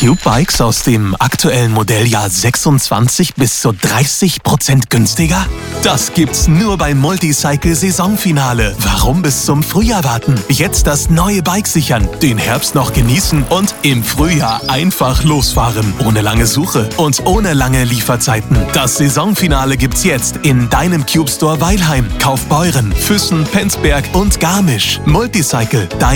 Cube Bikes aus dem aktuellen Modelljahr 26 bis zu 30% günstiger? Das gibt's nur beim Multicycle-Saisonfinale. Warum bis zum Frühjahr warten? Jetzt das neue Bike sichern, den Herbst noch genießen und im Frühjahr einfach losfahren. Ohne lange Suche und ohne lange Lieferzeiten. Das Saisonfinale gibt's jetzt in deinem Cube Store Weilheim, Kaufbeuren, Füssen, Penzberg und Garmisch. Multicycle, dein